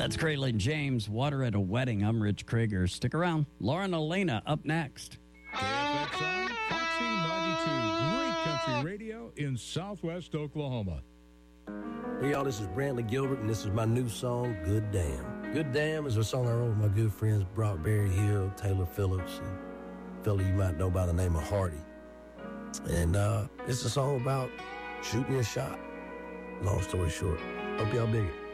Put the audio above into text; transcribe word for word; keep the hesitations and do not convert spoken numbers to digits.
That's Kraylin James, Water at a Wedding. I'm Rich Krieger. Stick around. Lauren Elena up next. K F X I, Foxy ninety-two, great country radio in southwest Oklahoma. Hey, y'all, this is Brantley Gilbert, and this is my new song, Good Damn. Good Damn is a song I wrote with my good friends Brock Berry Hill, Taylor Phillips, and a fella you might know by the name of Hardy. And uh, it's a song about shooting your shot. Long story short. Hope y'all dig it.